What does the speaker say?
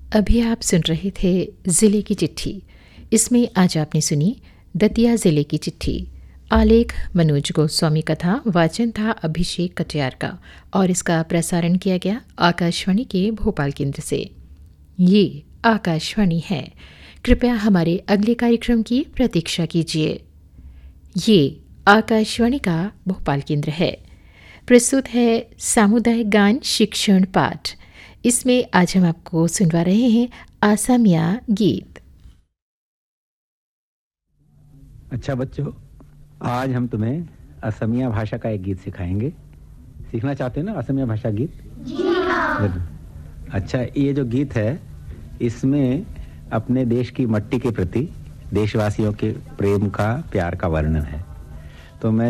अभी आप सुन रहे थे ज़िले की चिट्ठी। इसमें आज आपने सुनी दतिया ज़िले की चिट्ठी। आलेख मनोज गोस्वामी का था, वाचन था अभिषेक कटियार का और इसका प्रसारण किया गया आकाशवाणी के भोपाल केंद्र से। ये आकाशवाणी है। कृपया हमारे अगले कार्यक्रम की प्रतीक्षा कीजिए। ये आकाशवाणी का भोपाल केंद्र है। प्रस्तुत है सामुदायिक गान शिक्षण पाठ। इसमें आज हम आपको सुनवा रहे हैं आसामिया गीत। अच्छा बच्चों, आज हम तुम्हें असमिया भाषा का एक गीत सिखाएंगे। सीखना चाहते हो ना असमिया भाषा गीत? जी हाँ। अच्छा, ये जो गीत है इसमें अपने देश की मट्टी के प्रति देशवासियों के प्रेम का, प्यार का वर्णन है। तो मैं